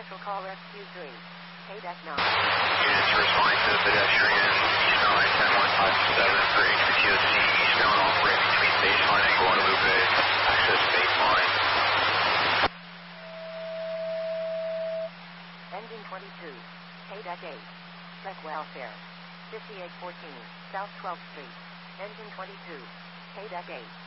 Special call rescue 3. KDEC 9. Units responding to the pedestrian eastbound 10157 for HPTOC eastbound operate between baseline and Guadalupe. Access baseline. Engine 22. KDEC 8. Check welfare. 5814 South 12th Street. Engine 22. KDEC 8.